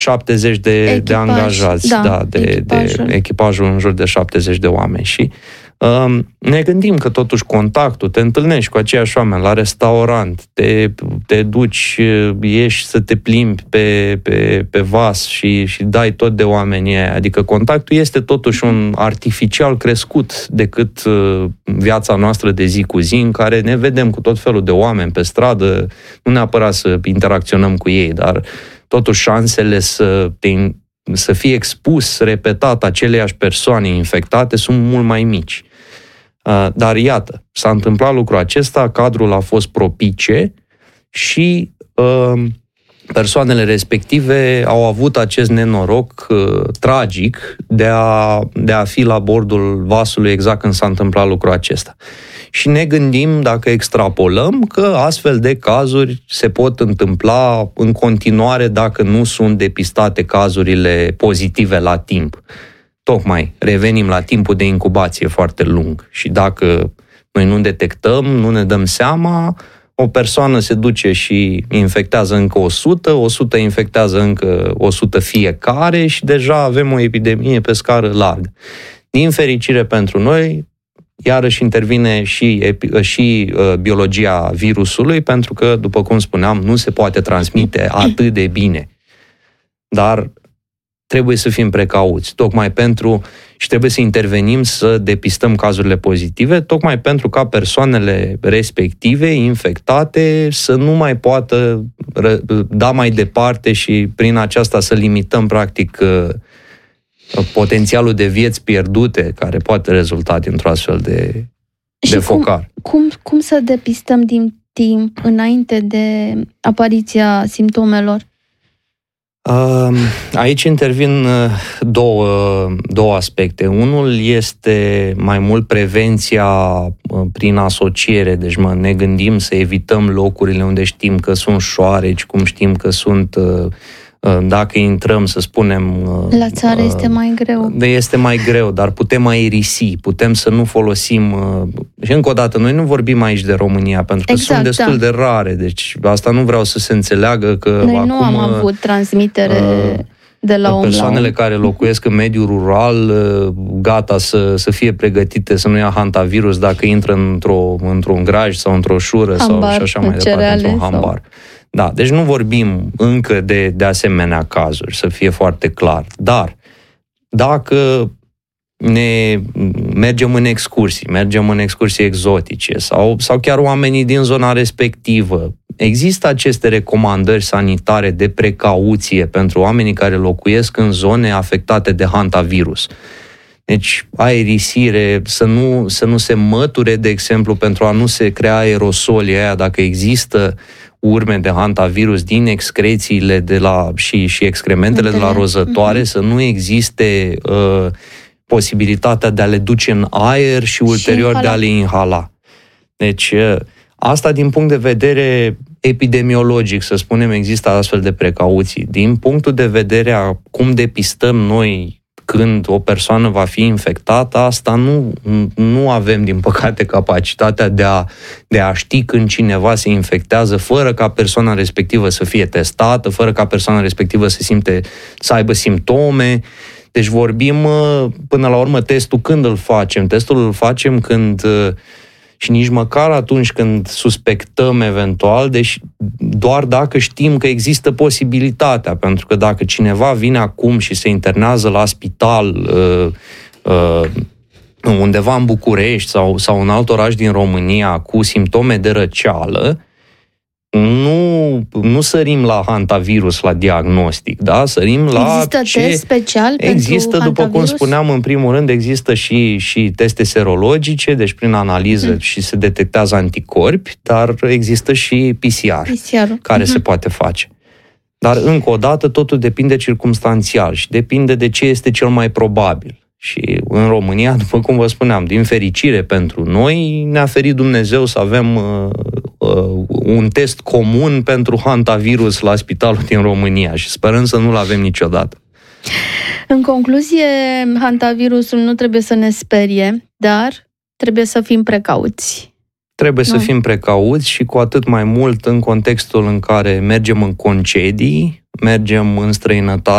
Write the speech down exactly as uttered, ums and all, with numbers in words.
șaptezeci de, Echipaj, de angajați, da, da de, echipajul. de echipajul în jur de șaptezeci de oameni și um, ne gândim că totuși contactul, te întâlnești cu aceiași oameni la restaurant, te, te duci, ieși să te plimbi pe, pe, pe vas și, și dai tot de oamenii aia, adică contactul este totuși un artificial crescut decât uh, viața noastră de zi cu zi, în care ne vedem cu tot felul de oameni pe stradă, nu neapărat să interacționăm cu ei, dar totuși șansele să, te, să fie expus repetat aceleiași persoane infectate sunt mult mai mici. Dar iată, s-a întâmplat lucrul acesta, cadrul a fost propice și uh, persoanele respective au avut acest nenoroc uh, tragic de a, de a fi la bordul vasului exact când s-a întâmplat lucrul acesta. Și ne gândim, dacă extrapolăm, că astfel de cazuri se pot întâmpla în continuare dacă nu sunt depistate cazurile pozitive la timp. Tocmai revenim la timpul de incubație foarte lung și dacă noi nu detectăm, nu ne dăm seama, o persoană se duce și infectează încă o sută, o sută infectează încă o sută fiecare și deja avem o epidemie pe scară largă. Din fericire pentru noi, iarăși intervine și, și uh, biologia virusului, pentru că, după cum spuneam, nu se poate transmite atât de bine. Dar trebuie să fim precauți, tocmai pentru, și trebuie să intervenim să depistăm cazurile pozitive, tocmai pentru ca persoanele respective, infectate, să nu mai poată da mai departe și prin aceasta să limităm, practic, potențialul de vieți pierdute care poate rezulta dintr-o astfel de, de focar. Cum, cum, cum să depistăm din timp înainte de apariția simptomelor? Aici intervin două, două aspecte. Unul este mai mult prevenția prin asociere, deci mă, ne gândim să evităm locurile unde știm că sunt șoareci, cum știm că sunt, dacă intrăm, să spunem... La țară este mai greu. Este mai greu, dar putem aerisi, putem să nu folosim... Și încă o dată, noi nu vorbim aici de România, pentru că exact, sunt destul da. de rare, deci asta nu vreau să se înțeleagă că noi acum... nu am avut transmitere uh, de la om persoanele la om. care locuiesc în mediul rural, gata să, să fie pregătite să nu ia hantavirus dacă intră într-o, într-un graj sau într-o șură hambar, sau și așa mai departe, într-un hambar. Sau... Da, deci nu vorbim încă de, de asemenea cazuri, să fie foarte clar. Dar dacă ne mergem în excursii, mergem în excursii exotice sau, sau chiar oamenii din zona respectivă, există aceste recomandări sanitare de precauție pentru oamenii care locuiesc în zone afectate de hantavirus. Deci, aerisire, să nu, să nu se măture, de exemplu, pentru a nu se crea aerosolii aia, dacă există urme de hantavirus din excrețiile de la, și, și excrementele de la rozătoare, uh-huh. să nu existe uh, posibilitatea de a le duce în aer și ulterior și de a le inhala. Deci, uh, asta din punct de vedere epidemiologic, să spunem, există astfel de precauții. Din punctul de vedere a cum depistăm noi când o persoană va fi infectată, asta nu, nu avem, din păcate, capacitatea de a, de a ști când cineva se infectează, fără ca persoana respectivă să fie testată, fără ca persoana respectivă să simte, să aibă simptome. Deci vorbim, până la urmă, testul când îl facem? Testul îl facem când... Și nici măcar atunci când suspectăm eventual, deci doar dacă știm că există posibilitatea, pentru că dacă cineva vine acum și se internează la spital uh, uh, undeva în București sau, sau în alt oraș din România cu simptome de răceală, nu, nu sărim la hantavirus, la diagnostic, da? Sărim la există ce... test special există, pentru după hantavirus? cum spuneam, în primul rând, există și, și teste serologice, deci prin analiză mm. și se detectează anticorpi, dar există și P C R, P C R care mm-hmm. se poate face. Dar, încă o dată, totul depinde circumstanțial și depinde de ce este cel mai probabil. Și în România, după cum vă spuneam, din fericire pentru noi, ne-a ferit Dumnezeu să avem uh, uh, un test comun pentru hantavirus la spitalul din România și sperăm să nu-l avem niciodată. În concluzie, hantavirusul nu trebuie să ne sperie, dar trebuie să fim precauți. Trebuie nu? să fim precauți și cu atât mai mult în contextul în care mergem în concedii, mergem în străinătate